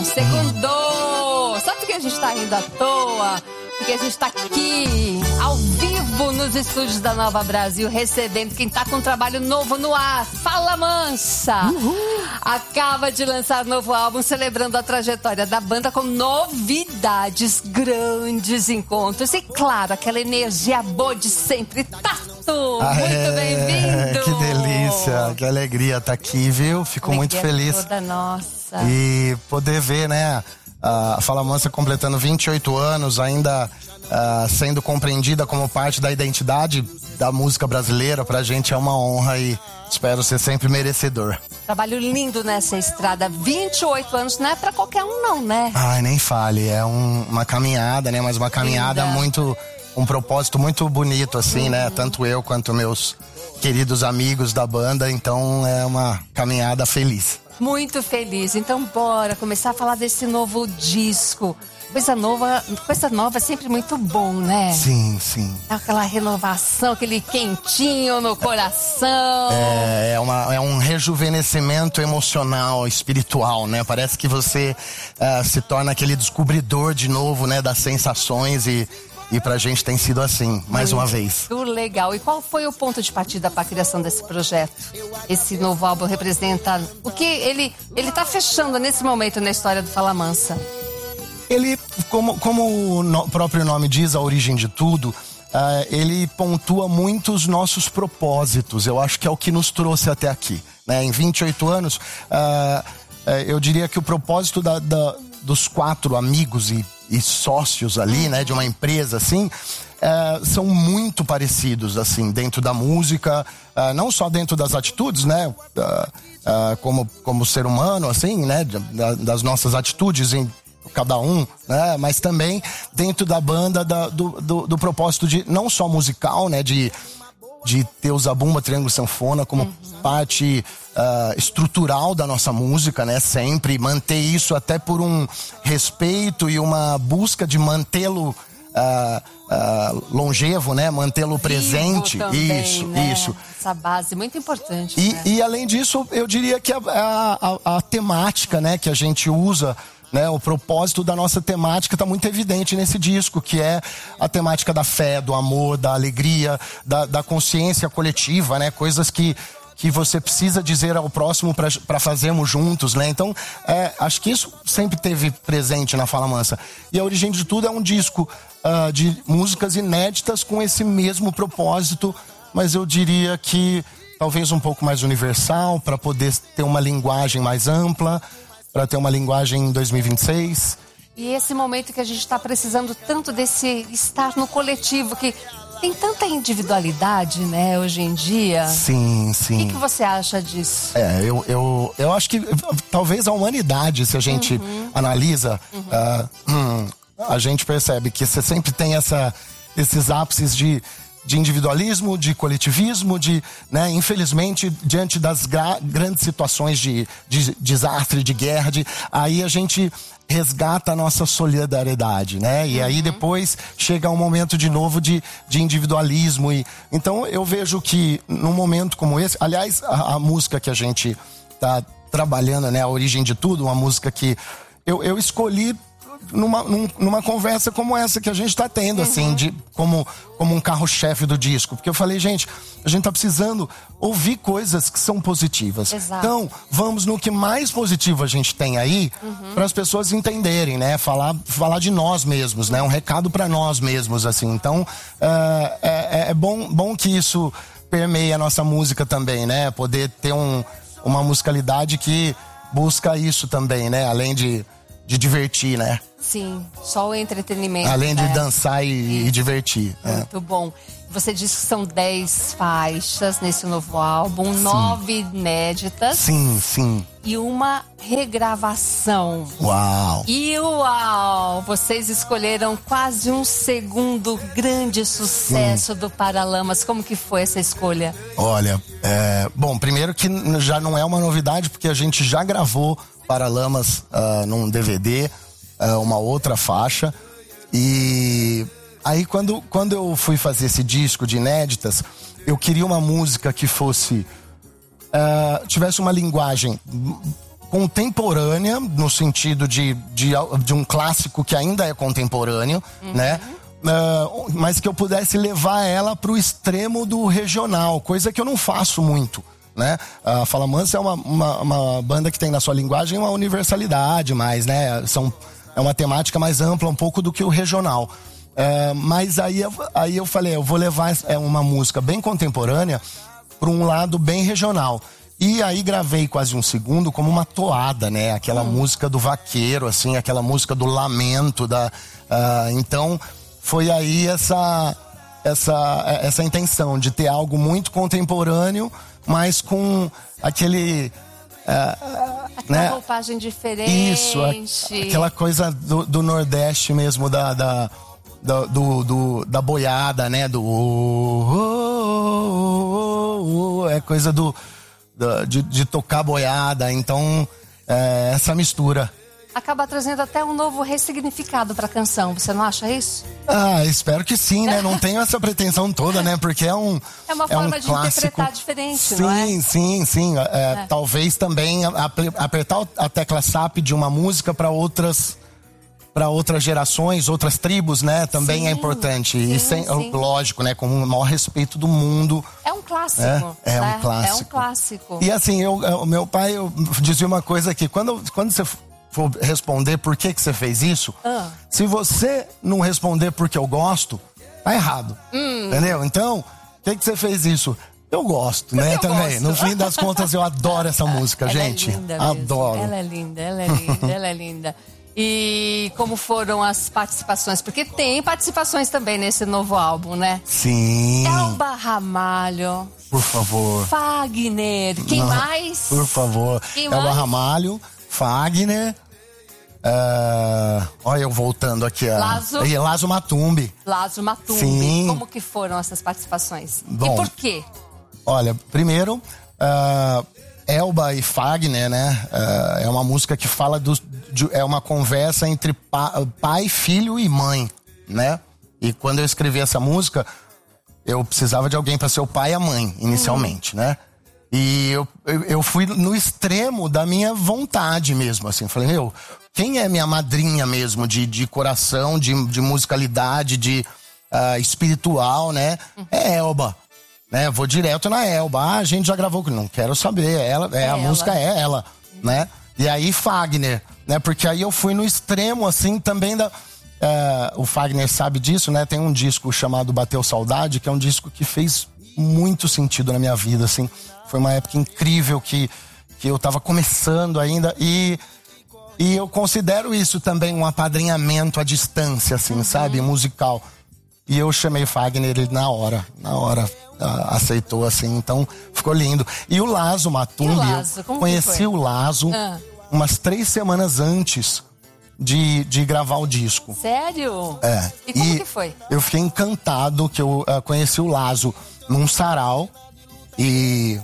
Segundou! Sabe por que a gente tá rindo à toa? Porque a gente tá aqui, ao vivo, nos estúdios da Nova Brasil, recebendo quem tá com um trabalho novo no ar. Fala Mansa! Acaba de lançar novo álbum, celebrando a trajetória da banda com novidades, grandes encontros e, claro, aquela energia boa de sempre. Tatu! Muito bem-vindo! Que delícia, que alegria estar aqui, viu? Fico muito feliz. Toda nossa. E poder ver, né, a Fala Mansa completando 28 anos, ainda sendo compreendida como parte da identidade da música brasileira, pra gente é uma honra e espero ser sempre merecedor. Trabalho lindo nessa estrada, 28 anos, não é pra qualquer um não, né? Ai, nem fale, é uma caminhada, né, mas uma caminhada muito, um propósito muito bonito, assim, né, tanto eu quanto meus queridos amigos da banda, então é uma caminhada feliz. Muito feliz, então bora começar a falar desse novo disco. Coisa nova é sempre muito bom, né? Sim, sim. Aquela renovação, aquele quentinho no coração. É um rejuvenescimento emocional, espiritual, né? Parece que você se torna aquele descobridor de novo, né? Das sensações e pra gente tem sido assim, mais uma vez. Muito legal. E qual foi o ponto de partida para a criação desse projeto? Esse novo álbum representa o que ele tá fechando nesse momento na história do Fala Mansa? Ele, como o próprio nome diz, a origem de tudo, ele pontua muito os nossos propósitos. Eu acho que é o que nos trouxe até aqui, né? Em 28 anos, eu diria que o propósito dos 4 amigos e sócios ali, né, de uma empresa assim, são muito parecidos, assim, dentro da música, não só dentro das atitudes, né, como ser humano, assim, né, das nossas atitudes em cada um, né, mas também dentro da banda, do propósito de, não só musical, né, de ter o Zabumba, Triângulo Sanfona como parte estrutural da nossa música, né? Sempre manter isso até por um respeito e uma busca de mantê-lo longevo, né? Mantê-lo presente. Também, isso, né? isso. Essa base muito importante. E além disso, eu diria que a temática, né, que a gente usa, né, o propósito da nossa temática está muito evidente nesse disco, que é a temática da fé, do amor, da alegria, da consciência coletiva, né, coisas que você precisa dizer ao próximo para fazermos juntos, né? Então, acho que isso sempre teve presente na Fala Mansa. E a origem de tudo é um disco de músicas inéditas com esse mesmo propósito, mas eu diria que talvez um pouco mais universal, para poder ter uma linguagem mais ampla, para ter uma linguagem em 2026. E esse momento que a gente está precisando tanto desse estar no coletivo, que tem tanta individualidade, né, hoje em dia. Sim, sim. O que você acha disso? Eu acho que talvez a humanidade, se a gente analisa, a gente percebe que você sempre tem esses ápices de individualismo, de coletivismo, né, infelizmente, diante das grandes situações de desastre, de guerra, aí a gente resgata a nossa solidariedade, né? E aí depois chega um momento de novo de individualismo. Então eu vejo que num momento como esse, aliás, a música que a gente tá trabalhando, né, a origem de tudo, uma música que eu escolhi numa conversa como essa que a gente tá tendo, assim, como um carro-chefe do disco. Porque eu falei, gente, a gente tá precisando ouvir coisas que são positivas. Exato. Então, vamos no que mais positivo a gente tem aí, para as pessoas entenderem, né? Falar de nós mesmos, né? Um recado para nós mesmos, assim. Então, é bom que isso permeie a nossa música também, né? Poder ter uma musicalidade que busca isso também, né? Além de divertir, né? Sim, só o entretenimento. Além de né? dançar e divertir. Muito bom. Você disse que são 10 faixas nesse novo álbum, 9 inéditas. Sim, sim. E uma regravação. Uau! E uau! Vocês escolheram quase um segundo grande sucesso do Paralamas. Como que foi essa escolha? Olha, bom, primeiro que já não é uma novidade, porque a gente já gravou Paralamas num DVD, uma outra faixa. E aí quando eu fui fazer esse disco de inéditas, eu queria uma música que fosse tivesse uma linguagem contemporânea, no sentido de um clássico que ainda é contemporâneo, né? Mas que eu pudesse levar ela pro extremo do regional, coisa que eu não faço muito, né? A Fala Mansa é uma banda que tem na sua linguagem uma universalidade mais, né? É uma temática mais ampla um pouco do que o regional. Mas aí eu falei, eu vou levar uma música bem contemporânea para um lado bem regional. E aí gravei Quase um Segundo como uma toada, né? Aquela música do vaqueiro, assim, aquela música do lamento. Então foi aí essa intenção de ter algo muito contemporâneo, mas com aquele... aquela roupagem diferente. Isso, aquela coisa do Nordeste mesmo, da boiada, né? É coisa de tocar boiada. Então, essa mistura. Acaba trazendo até um novo ressignificado pra canção, você não acha isso? Espero que sim, né? Não tenho essa pretensão toda, né? Porque é uma forma de interpretar diferente, sim, não é? Sim. Talvez também apertar a tecla SAP de uma música para outras gerações, outras tribos, né? Também é importante. Sim. Lógico, né? Com o maior respeito do mundo. É um clássico. É um clássico. É um clássico. E assim, o meu pai dizia uma coisa aqui. Quando você for responder por que você fez isso, se você não responder porque eu gosto, tá errado. Entendeu? Então, por que você fez isso? Eu gosto, né? Também. No fim das contas, eu adoro essa música, gente. É linda adoro. Mesmo. Ela é linda. E como foram as participações? Porque tem participações também nesse novo álbum, né? Sim. Elba Ramalho. Por favor. Fagner. Quem mais? Por favor. Elba Ramalho, Fagner. Olha eu voltando aqui. Lazo Matumbi. Sim. Como que foram essas participações? Bom, e por quê? Olha, primeiro, Elba e Fagner, né? É uma música que fala é uma conversa entre pai, filho e mãe, né? E quando eu escrevi essa música, eu precisava de alguém para ser o pai e a mãe, inicialmente, né? E eu fui no extremo da minha vontade mesmo, assim. Falei, quem é minha madrinha mesmo, de coração, de musicalidade, espiritual, né? É Elba. Né? Vou direto na Elba. A gente já gravou, não quero saber. A música é ela, né? E aí Fagner, né? Porque aí eu fui no extremo, assim, também o Fagner sabe disso, né? Tem um disco chamado Bateu Saudade, que é um disco que fez muito sentido na minha vida, assim. Foi uma época incrível que eu tava começando ainda e eu considero isso também um apadrinhamento à distância, assim, sabe? Musical. E eu chamei Fagner, ele na hora aceitou, assim, então ficou lindo. E o Lazo Matumbi, eu conheci o Lazo umas 3 semanas antes de gravar o disco. Sério? E como que foi? Eu fiquei encantado que eu conheci o Lazo num sarau e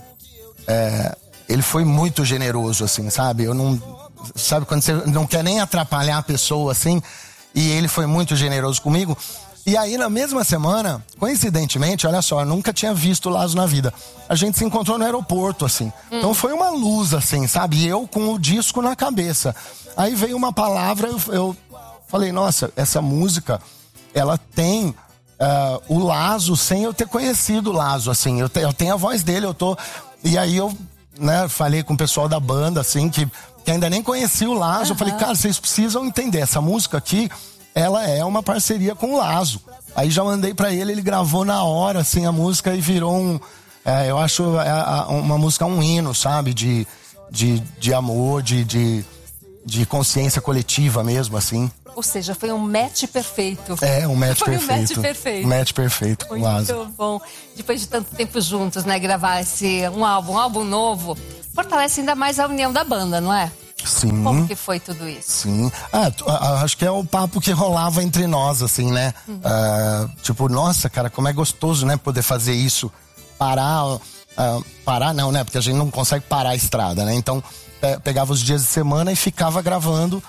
ele foi muito generoso, assim, sabe? Sabe quando você não quer nem atrapalhar a pessoa, assim? E ele foi muito generoso comigo. E aí, na mesma semana, coincidentemente, olha só, eu nunca tinha visto o Lazo na vida. A gente se encontrou no aeroporto, assim. Então foi uma luz, assim, sabe? E eu com o disco na cabeça. Aí veio uma palavra, eu falei, nossa, essa música, ela tem o Lazo sem eu ter conhecido o Lazo, assim. Eu tenho a voz dele, E aí eu, né, falei com o pessoal da banda, assim, que ainda nem conhecia o Lazo. Eu falei, cara, vocês precisam entender, essa música aqui, ela é uma parceria com o Lazo. Aí já mandei pra ele gravou na hora, assim, a música e virou eu acho uma música um hino, sabe? De amor, de consciência coletiva mesmo, assim. Ou seja, foi um match perfeito. Um match perfeito. Foi um match perfeito. Um match perfeito com o Lazo. Muito bom. Depois de tanto tempo juntos, né? Gravar um álbum novo, fortalece ainda mais a união da banda, não é? Sim. Como que foi tudo isso? Sim. Acho que é o papo que rolava entre nós, assim, né? Tipo, nossa, cara, como é gostoso, né? Poder fazer isso. Parar não, né? Porque a gente não consegue parar a estrada, né? Então, pegava os dias de semana e ficava gravando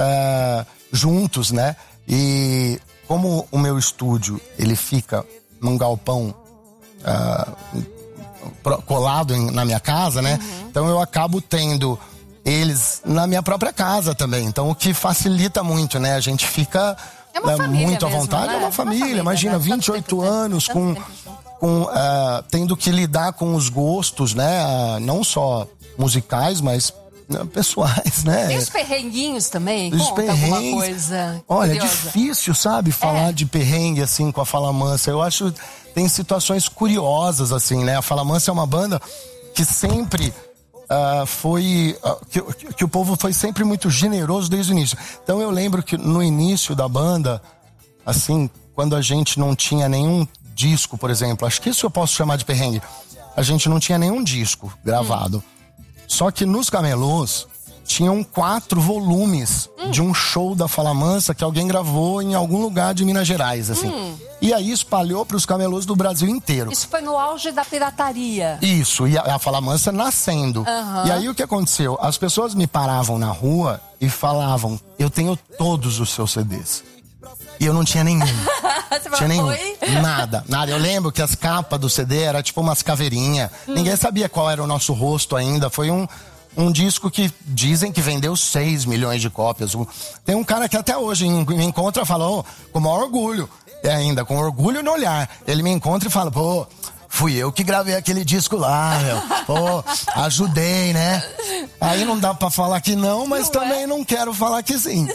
juntos, né? E como o meu estúdio, ele fica num galpão colado na minha casa, né? Então eu acabo tendo eles na minha própria casa também. Então, o que facilita muito, né? A gente fica muito à vontade. Né? É uma família, imagina, 28 anos tendo que lidar com os gostos, né? Não só musicais, mas pessoais, né? Tem os perrenguinhos também? Os Conta alguma coisa Olha, curiosa. é difícil, sabe? Falar de perrengue, assim, com a Fala Mansa. Eu acho tem situações curiosas, assim, né? A Fala Mansa é uma banda que sempre que o povo foi sempre muito generoso desde o início. Então eu lembro que no início da banda, assim, quando a gente não tinha nenhum disco, por exemplo, acho que isso eu posso chamar de perrengue, a gente não tinha nenhum disco gravado. Só que nos camelôs tinham 4 volumes de um show da Fala Mansa que alguém gravou em algum lugar de Minas Gerais, assim. E aí espalhou para os camelôs do Brasil inteiro. Isso foi no auge da pirataria. Isso, e a Fala Mansa nascendo. E aí o que aconteceu? As pessoas me paravam na rua e falavam, eu tenho todos os seus CDs. E eu não tinha nenhum. Tinha nenhum. Oi? Nada. Eu lembro que as capas do CD era tipo umas caveirinhas. Ninguém sabia qual era o nosso rosto ainda. Foi um disco que dizem que vendeu 6 milhões de cópias. Tem um cara que até hoje me encontra e fala, com o maior orgulho, ainda, com orgulho no olhar. Ele me encontra e fala, pô, fui eu que gravei aquele disco lá, meu. Pô, ajudei, né? Aí não dá pra falar que não, mas também não quero falar que sim.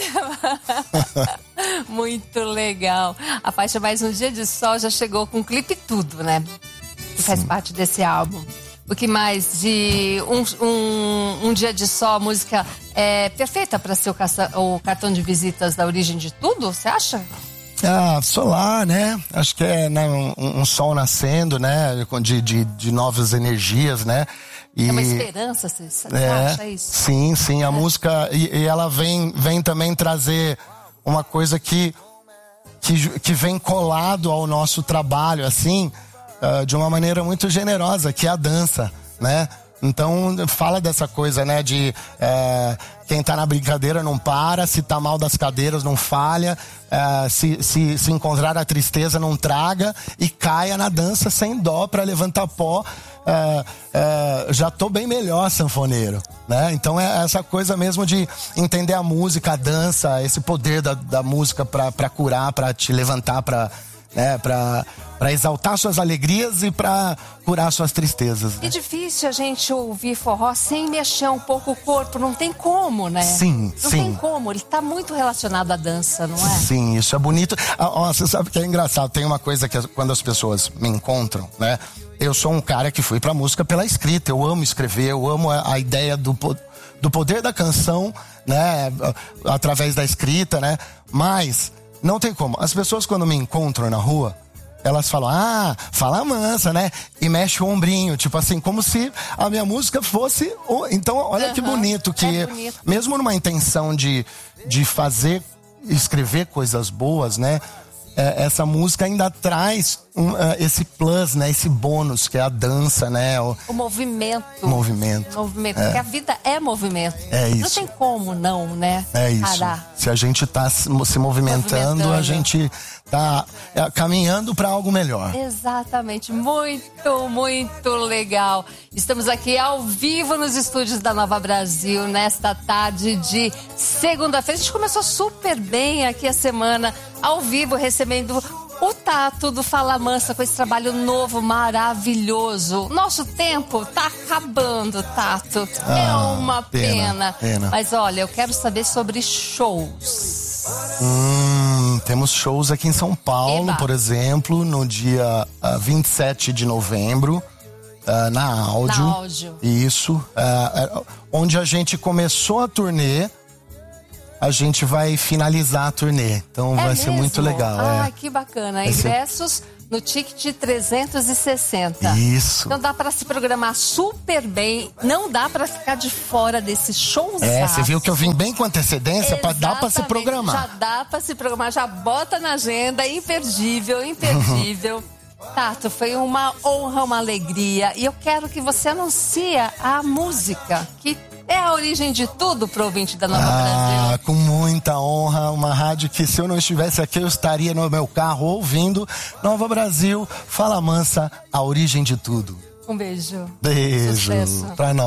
Muito legal. A faixa Mais Um Dia de Sol já chegou com clipe e tudo, né? Que faz parte desse álbum. O que mais? De um Dia de Sol, a música é perfeita para ser o cartão de visitas da Origem de Tudo, você acha? Solar, né? Acho que é, né, um sol nascendo, né? De novas energias, né? É uma esperança, você acha isso? Sim. A música, e ela vem também trazer uma coisa que vem colado ao nosso trabalho, assim, de uma maneira muito generosa, que é a dança, né? Então, fala dessa coisa, né, de quem tá na brincadeira não para, se tá mal das cadeiras não falha, se encontrar a tristeza não traga e caia na dança sem dó pra levantar pó. Já tô bem melhor, sanfoneiro, né? Então é essa coisa mesmo de entender a música, a dança, esse poder da música pra curar, pra te levantar, pra exaltar suas alegrias e pra curar suas tristezas, né? É difícil a gente ouvir forró sem mexer um pouco o corpo, não tem como, né? Sim. Não tem como, ele tá muito relacionado à dança, não é? Sim, isso é bonito. Você sabe que é engraçado, tem uma coisa que quando as pessoas me encontram, né? Eu sou um cara que fui pra música pela escrita, eu amo escrever, eu amo a ideia do poder da canção, né? Através da escrita, né? Mas não tem como. As pessoas quando me encontram na rua, elas falam, Fala Mansa, né? E mexe o ombrinho, tipo assim, como se a minha música fosse... Então, olha que bonito, que bonito. Mesmo numa intenção de escrever coisas boas, né? Essa música ainda traz esse plus, né? Esse bônus, que é a dança, né? O movimento. Porque a vida é movimento. É isso. Não tem como não, né? É isso. Parar. Se a gente tá se movimentando, a gente tá caminhando para algo melhor. Exatamente. Muito, muito legal. Estamos aqui ao vivo nos estúdios da Nova Brasil, nesta tarde de segunda-feira. A gente começou super bem aqui a semana, ao vivo, recebendo o Tato do Fala Mansa com esse trabalho novo, maravilhoso. Nosso tempo tá acabando, Tato. É uma pena. Mas olha, eu quero saber sobre shows. Temos shows aqui em São Paulo, por exemplo, no dia 27 de novembro, na Áudio. Isso. Onde a gente começou a turnê, a gente vai finalizar a turnê. Então vai ser muito legal. Que bacana. Ingressos no ticket 360. Isso. Então dá pra se programar super bem. Não dá pra ficar de fora desse show. Você viu que eu vim bem com antecedência, dá pra se programar. Já dá pra se programar, já bota na agenda, imperdível. Tato, foi uma honra, uma alegria. E eu quero que você anuncie a música, que é a origem de tudo pro ouvinte da Nova Brasil. Com muita honra, uma rádio que se eu não estivesse aqui, eu estaria no meu carro ouvindo. Nova Brasil, Fala Mansa, a origem de tudo. Um beijo. Beijo. Sucesso. Pra nós.